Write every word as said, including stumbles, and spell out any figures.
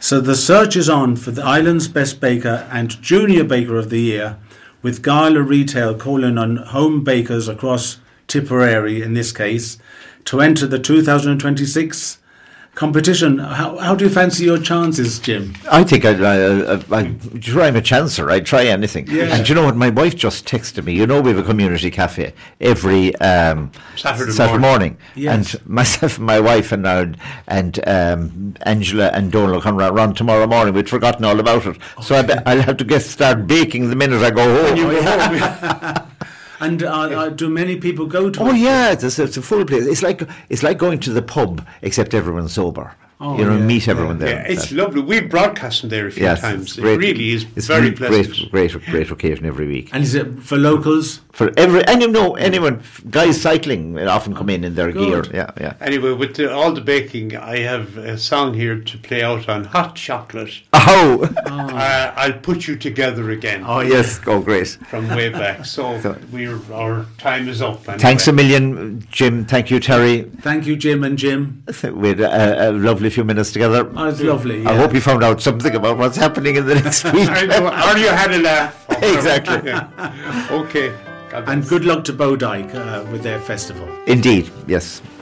So the search is on for the island's best baker and junior baker of the year, with Gala Retail calling on home bakers across Tipperary, in this case, to enter the two thousand twenty-six competition. How, how do you fancy your chances, Jim? I think I'd, uh, I'd try my chancer. I'd try anything. Yeah. And you know what? My wife just texted me. You know, we have a community cafe every um, Saturday, Saturday morning. morning. Yes. And myself and my wife and uh, and um, Angela and Donal come around tomorrow morning. We'd forgotten all about it. Okay. So I be, I'll have to get start baking the minute I go home. You go home. And uh, uh, do many people go to Oh it? yeah, it's a, it's a full place. It's like it's like going to the pub, except everyone's sober. Oh, you know, yeah, meet everyone yeah. there. Yeah, it's lovely. We've broadcasted there a few Yes, times. it's It great. really is It's very great, pleasant. Great, great, great occasion every week. And is it for locals? For every, and you know, anyone, guys cycling often come in in their Good. gear. Yeah, yeah. Anyway, with the, all the baking, I have a song here to play out on hot chocolate. Oh, Uh, I'll put you together again. oh yes, oh great. From way back. So, So- we're our time is up. Anyway. Thanks a million, Jim. Thank you, Terry. Thank you, Jim and Jim. We had a, a lovely few minutes together. Oh, it's lovely. I yeah. hope you found out something about what's happening in the next week. I know, or you had a laugh. Exactly. Yeah. Okay. God And bless. good luck to Bowdyke uh, with their festival. Indeed, yes.